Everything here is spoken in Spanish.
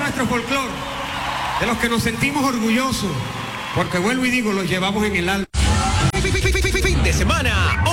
nuestro folclore, de los que nos sentimos orgullosos, porque vuelvo y digo, los llevamos en el alma. Fin de semana